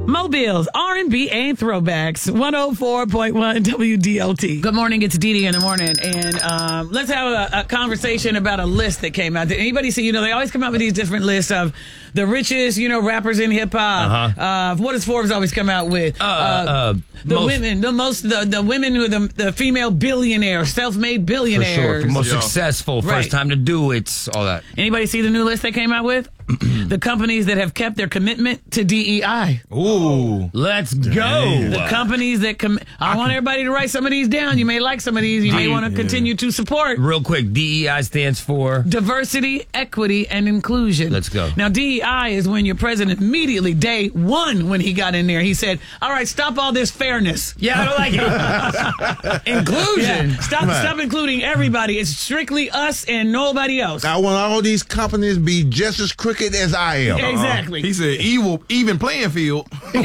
Mobiles, R&B, and throwbacks. 104.1 WDLT. Good morning. It's Dee Dee in the morning. And let's have a conversation about a list that came out. Did anybody see, they always come out with these different lists of the richest, rappers in hip hop. What does Forbes always come out with? The women who are the female billionaires, self-made billionaires. For sure. Most successful, first time to do it, all that. Anybody see the new list they came out with? The companies that have kept their commitment to DEI. Ooh. Let's go. The companies that I want everybody to write some of these down. You may like some of these. You may want to continue to support. Real quick, DEI stands for? Diversity, Equity, and Inclusion. Let's go. Now, DEI is when your president immediately, day one, when he got in there, he said, all right, stop all this fairness. Yeah, I don't like it. Inclusion. Yeah. Stop including everybody. It's strictly us and nobody else. I want all these companies be just as crooked as I am. Exactly. He said, even playing field. Who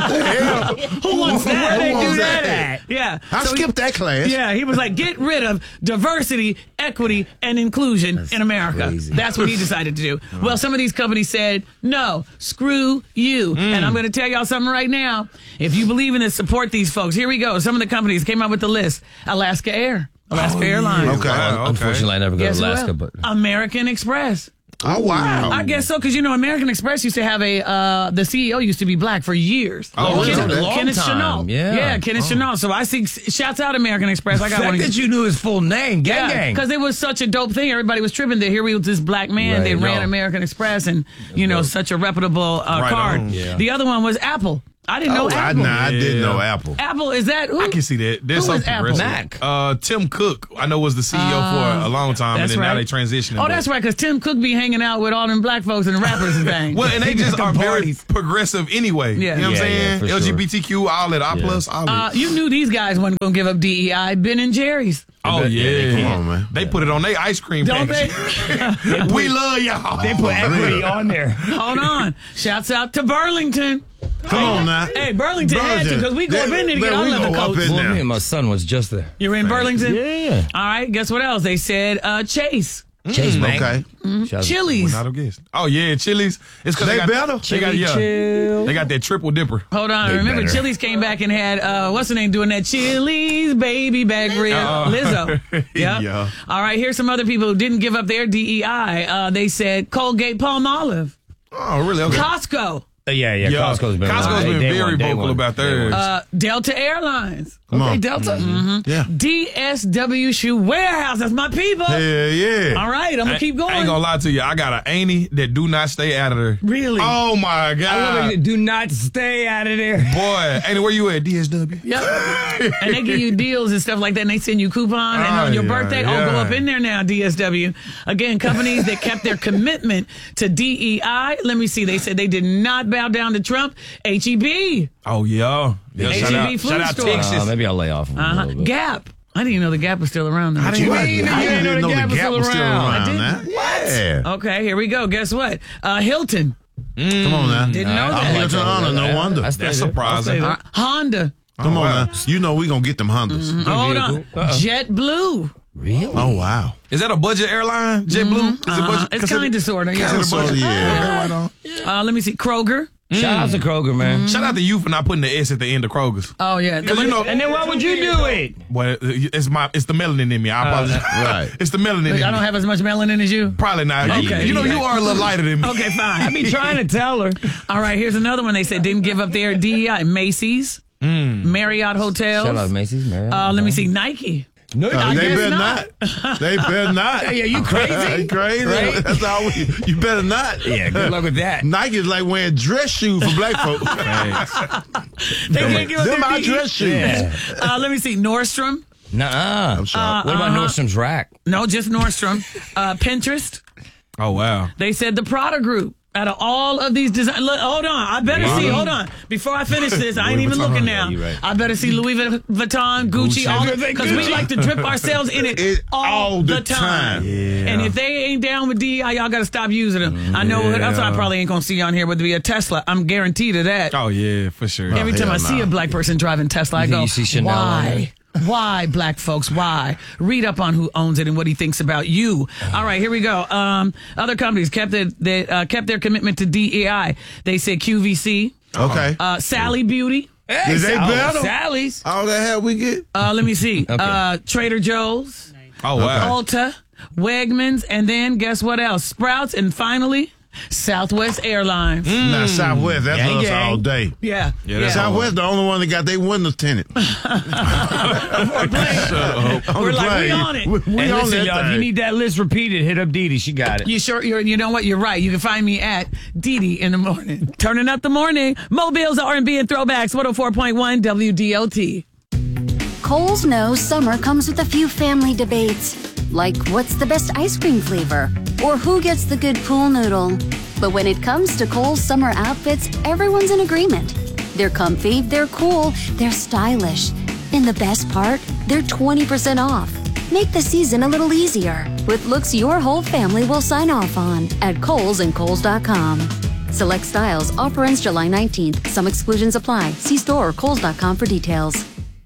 wants that? Where they do that at? Yeah. I skipped that class. Yeah, he was like, get rid of diversity, equity, and inclusion in America. Crazy. That's what he decided to do. Well, some of these companies said, no, screw you. And I'm going to tell y'all something right now. If you believe in this, support these folks. Here we go. Some of the companies came up with the list. Alaska Airlines. Okay. Unfortunately, I never go Guess to who Alaska, else? but American Express. Oh, wow. I guess so, because American Express used to have the CEO used to be black for years. Oh, really? Kenneth Long time. Chenault. Yeah. Kenneth Chenault. So I see, shouts out American Express. I got the one. fact that you knew his full name, gang. Because it was such a dope thing. Everybody was tripping that here we was this black man that ran American Express and, such a reputable card. Yeah. The other one was Apple. I didn't know Apple. I didn't know Apple. Apple, is that who? I can see that. There's Who is something Apple? Mac. Tim Cook, I know, was the CEO for a long time, and That's then now right. they transitioned. Oh, that's right, because Tim Cook be hanging out with all them black folks and the rappers and things. Well, and they just are very progressive anyway. Yeah. You know what I'm saying? for sure. LGBTQ, all that, I+, all that. You knew these guys wasn't going to give up DEI. Ben and Jerry's. Oh, yeah. Come on, man. They put it on their ice cream Don't package. We love y'all. They put equity on there. Hold on. Shouts out to Burlington. Come on now. Hey, Burlington had to, because we go up in there to get our leather coats. in Well, me there. and my son was just there. You're in Burlington? Yeah. All right, guess what else? They said Chase. Chase Bank. Okay. Chili's. Not a guess. Oh, yeah, Chili's. It's because They got better? They got that triple dipper. Hold on. Remember, better. Chili's came back and had, what's her name doing that? Chili's baby back rib. Lizzo. Yep. Yeah. All right, here's some other people who didn't give up their DEI. They said Colgate Palmolive. Oh, really? Okay. Costco. Yeah. Costco's been very vocal about theirs. Delta Airlines. Come on. Delta. Yeah. DSW Shoe Warehouse. That's my people. Yeah. All right, I'm going to keep going. I ain't gonna lie to you. I got an auntie that do not stay out of there. Really? Oh my God. Do not stay out of there. Boy, Annie, where you at? DSW? Yep. And they give you deals and stuff like that, and they send you coupons. And on your birthday, go up in there now, DSW. Again, companies that kept their commitment to DEI. Let me see. They said they did not bow down to Trump. HEB. Oh, yeah. HEB food shout out store. Texas. Maybe I'll lay off. A little bit. Gap. I didn't even know the Gap was still around. I didn't know the Gap was still around. I didn't. Yeah. Okay, here we go. Guess what? Hilton. Come on now. Didn't know that. Hilton Honor, no wonder. That's surprising. Honda. Come on now. We going to get them Hondas. Hold on. JetBlue. Really? Oh, wow. Is that a budget airline? JetBlue? Is it budget? It's kind of sort of. Yeah. Yeah. Let me see. Kroger. Shout out to Kroger, man. Shout out to you for not putting the S at the end of Kroger's. Oh, yeah. Because And then why would you do it? Boy, it's the melanin in me. I apologize. Right. It's the melanin in me. I don't have as much melanin as you. Probably not. Okay. You are a little lighter than me. Okay, fine. I be trying to tell her. All right, here's another one. They said didn't give up their DEI. Macy's, Marriott Hotels. Shout out Macy's, Marriott. Let me see. Nike. No, They better not. They better not. Yeah, you crazy? You crazy? Right? That's all you better not. Yeah, good luck with that. Nike's like wearing dress shoes for black folks. They can't give up Them their my DEI. dress shoes. Yeah. Let me see. Nordstrom. Nuh-uh. I'm sorry. What about Nordstrom's rack? No, just Nordstrom. Pinterest. Oh, wow. They said the Prada Group. Out of all of these designs, hold on. I better see. Hold on. Before I finish this, I ain't even looking now. Yeah, right. I better see Louis Vuitton, Gucci, all because we like to drip ourselves in it all the time. Yeah. And if they ain't down with DEI, y'all got to stop using them. I know that's what I probably ain't gonna see on here, but to be a Tesla, I'm guaranteed of that. Oh, yeah, for sure. Every time I see a black person driving Tesla, I go, You see Chanel on there? why? Why, black folks? Why? Read up on who owns it and what he thinks about you. All right, here we go. Other companies kept their commitment to DEI. They said QVC, Okay. Sally Beauty. Hey, Is they better? Sally's. All the hell we get? Let me see. Okay. Trader Joe's. Oh, wow. Ulta. Wegmans. And then guess what else? Sprouts. And finally, Southwest Airlines. Nah, Southwest, that's Gang, us gang. all day. Yeah. that's Southwest, the only one that got their windows tinted. We're like, we on it. We Hey, on listen, that y'all, if you thing. need that list repeated, hit up Dee Dee. She got it. You know what? You're right. You can find me at Dee in the morning. Turning up the morning. Mobile's R&B and throwbacks. 104.1 WDLT. Kohl's knows summer comes with a few family debates, like what's the best ice cream flavor or who gets the good pool noodle. But when it comes to Kohl's summer outfits, everyone's in agreement. They're comfy, they're cool, they're stylish. And the best part, they're 20% off. Make the season a little easier with looks your whole family will sign off on at Kohl's and Kohls.com. Select styles, offer ends July 19th. Some exclusions apply. See store or Kohls.com for details.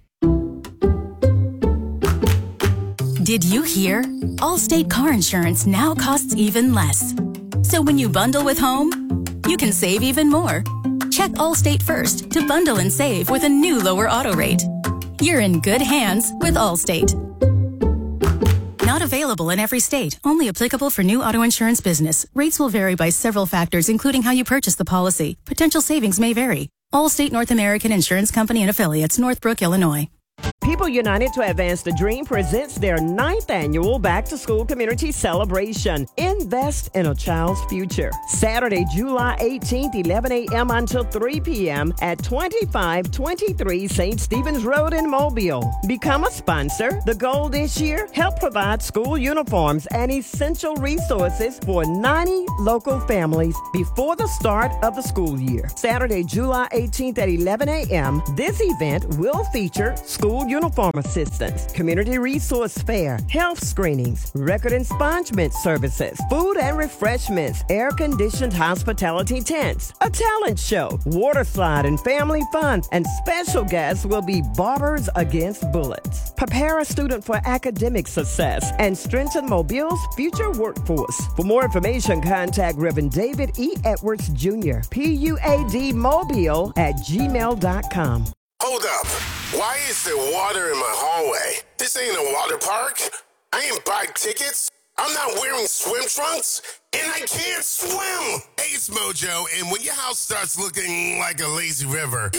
Did you hear? Allstate car insurance now costs even less. So when you bundle with home, you can save even more. Check Allstate first to bundle and save with a new lower auto rate. You're in good hands with Allstate. Not available in every state. Only applicable for new auto insurance business. Rates will vary by several factors, including how you purchase the policy. Potential savings may vary. Allstate North American Insurance Company and Affiliates, Northbrook, Illinois. People United to Advance the Dream presents their 9th annual Back to School Community Celebration. Invest in a child's future. Saturday, July 18th, 11 a.m. until 3 p.m. at 2523 St. Stephen's Road in Mobile. Become a sponsor. The goal this year, help provide school uniforms and essential resources for 90 local families before the start of the school year. Saturday, July 18th at 11 a.m. This event will feature school uniform assistance, community resource fair, health screenings, record expungement services, food and refreshments, air-conditioned hospitality tents, a talent show, water slide and family fun, and special guests will be Barbers Against Bullets. Prepare a student for academic success and strengthen Mobile's future workforce. For more information, contact Reverend David E. Edwards Jr., PUADmobile@gmail.com. Hold up. Why is there water in my hallway? This ain't a water park. I ain't buying tickets. I'm not wearing swim trunks. And I can't swim. Hey, it's Mojo. And when your house starts looking like a lazy river,